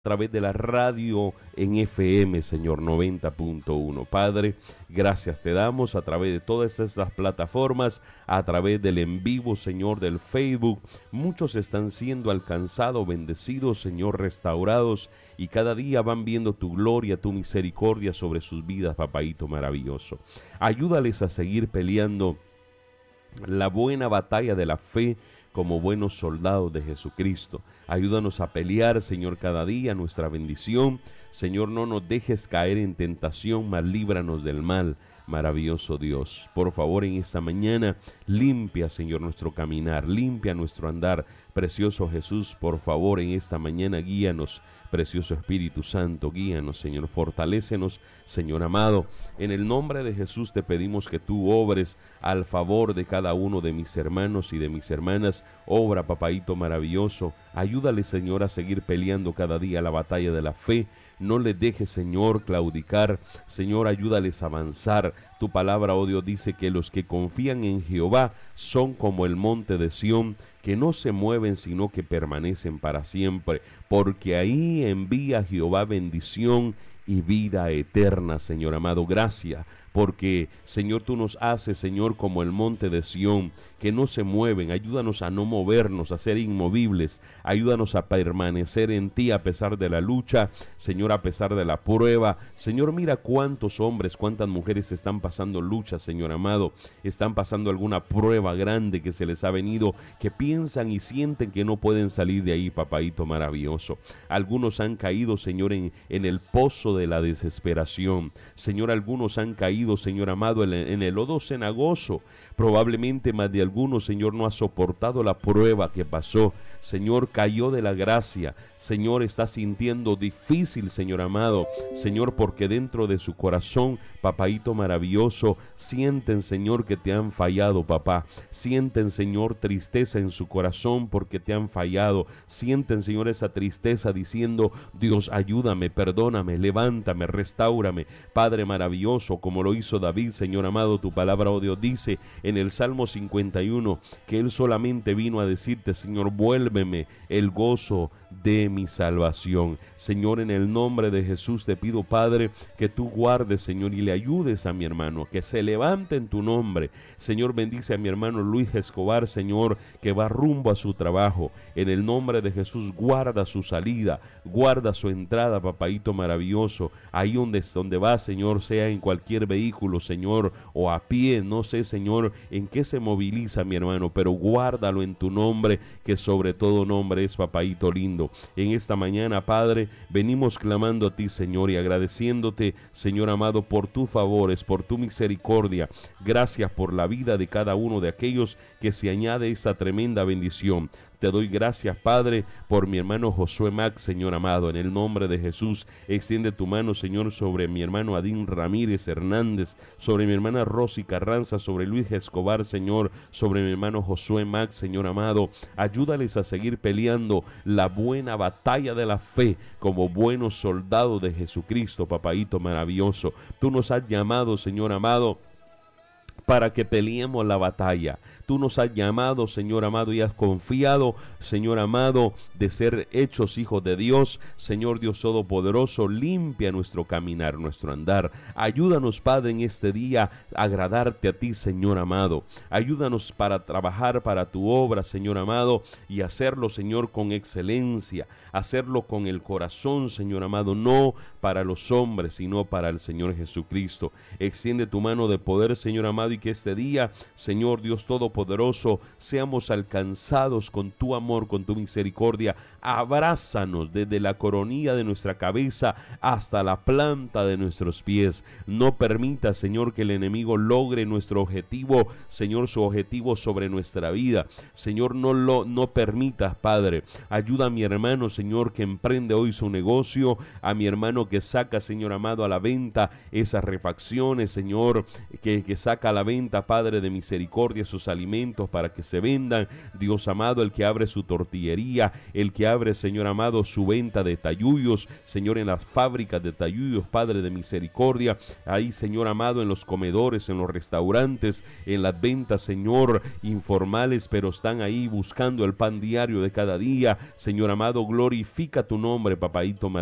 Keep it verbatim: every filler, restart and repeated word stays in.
a través de la radio en F M, Señor, noventa punto uno. Padre, gracias te damos a través de todas estas plataformas, a través del en vivo, Señor, del Facebook. Muchos están siendo alcanzados, bendecidos, Señor, restaurados, y cada día van viendo tu gloria, tu misericordia sobre sus vidas, papaíto maravilloso. Ayúdales a seguir peleando la buena batalla de la fe como buenos soldados de Jesucristo. Ayúdanos a pelear, Señor, cada día nuestra bendición. Señor, no nos dejes caer en tentación, mas líbranos del mal. Maravilloso Dios, por favor, en esta mañana limpia, Señor, nuestro caminar, limpia nuestro andar. Precioso Jesús, por favor, en esta mañana guíanos. Precioso Espíritu Santo, guíanos, Señor, fortalécenos, Señor amado. En el nombre de Jesús te pedimos que tú obres al favor de cada uno de mis hermanos y de mis hermanas. Obra, papaíto maravilloso. Ayúdale, Señor, a seguir peleando cada día la batalla de la fe. No les dejes, Señor, claudicar. Señor, ayúdales a avanzar. Tu palabra, oh Dios, dice que los que confían en Jehová son como el monte de Sión, que no se mueven, sino que permanecen para siempre. Porque ahí envía Jehová bendición y vida eterna, Señor amado. Gracias, porque, Señor, tú nos haces, Señor, como el monte de Sión, que no se mueven. Ayúdanos a no movernos, a ser inmovibles. Ayúdanos a permanecer en ti a pesar de la lucha, Señor, a pesar de la prueba. Señor, mira cuántos hombres, cuántas mujeres están pasando lucha, Señor amado. Están pasando alguna prueba grande que se les ha venido, que piensan y sienten que no pueden salir de ahí, papaíto maravilloso. Algunos han caído, Señor, en, en el pozo de la desesperación. Señor, algunos han caído, Señor amado, en, en el lodo cenagoso. Probablemente más de algunos, Señor, no ha soportado la prueba que pasó. Señor, cayó de la gracia. Señor, está sintiendo difícil, Señor amado. Señor, porque dentro de su corazón, papaíto maravilloso, sienten, Señor, que te han fallado, papá. Sienten, Señor, tristeza en su corazón porque te han fallado. Sienten, Señor, esa tristeza diciendo: Dios, ayúdame, perdóname, levántame, restáurame. Padre maravilloso, como lo hizo David, Señor amado, tu palabra, oh Dios, dice en el Salmo cincuenta y uno que él solamente vino a decirte: Señor, vuélveme el gozo de mi salvación. Señor, en el nombre de Jesús te pido, Padre, que tú guardes, Señor, y le ayudes a mi hermano, que se levante en tu nombre. Señor, bendice a mi hermano Luis Escobar, Señor, que va rumbo a su trabajo. En el nombre de Jesús, guarda su salida, guarda su entrada, papaíto maravilloso, ahí donde, donde va, Señor, sea en cualquier vehículo, Señor, o a pie, no sé, Señor, en qué se moviliza mi hermano, pero guárdalo en tu nombre, que sobre todo nombre es, papaíto lindo. En esta mañana, Padre, venimos clamando a ti, Señor, y agradeciéndote, Señor amado, por tus favores, por tu misericordia. Gracias por la vida de cada uno de aquellos que se añade esta tremenda bendición. Te doy gracias, Padre, por mi hermano Josué Max, Señor amado. En el nombre de Jesús, extiende tu mano, Señor, sobre mi hermano Adín Ramírez Hernández, sobre mi hermana Rosy Carranza, sobre Luis Escobar, Señor, sobre mi hermano Josué Max, Señor amado. Ayúdales a seguir peleando la buena batalla de la fe como buenos soldados de Jesucristo, papaíto maravilloso. Tú nos has llamado, Señor amado, para que peleemos la batalla. Tú nos has llamado, Señor amado, y has confiado, Señor amado, de ser hechos hijos de Dios. Señor Dios Todopoderoso, limpia nuestro caminar, nuestro andar. Ayúdanos, Padre, en este día a agradarte a ti, Señor amado. Ayúdanos para trabajar para tu obra, Señor amado, y hacerlo, Señor, con excelencia. Hacerlo con el corazón, Señor amado, no para los hombres, sino para el Señor Jesucristo. Extiende tu mano de poder, Señor amado, y que este día, Señor Dios Todopoderoso, seamos alcanzados con tu amor, con tu misericordia. Abrázanos desde la coronilla de nuestra cabeza hasta la planta de nuestros pies. No permita, Señor, que el enemigo logre nuestro objetivo, Señor, su objetivo sobre nuestra vida. Señor, no lo no permitas, Padre. Ayuda a mi hermano, Señor, que emprende hoy su negocio, a mi hermano que saca, Señor amado, a la venta esas refacciones, Señor, que, que saca a la venta, Padre de misericordia, sus alimentos, elementos para que se vendan, Dios amado, el que abre su tortillería, el que abre, Señor amado, su venta de tayuyos, Señor, en las fábricas de tayuyos, Padre de misericordia, ahí, Señor amado, en los comedores, en los restaurantes, en las ventas, Señor, informales, pero están ahí buscando el pan diario de cada día, Señor amado, glorifica tu nombre, papaíto